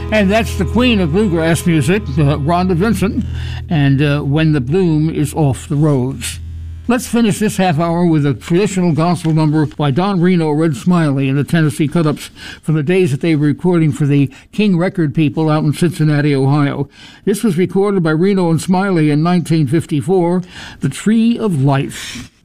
And that's the queen of bluegrass music, Rhonda Vincent, and When the Bloom is Off the Rose. Let's finish this half hour with a traditional gospel number by Don Reno, Red Smiley, and the Tennessee Cut-Ups from the days that they were recording for the King Record people out in Cincinnati, Ohio. This was recorded by Reno and Smiley in 1954, The Tree of Life.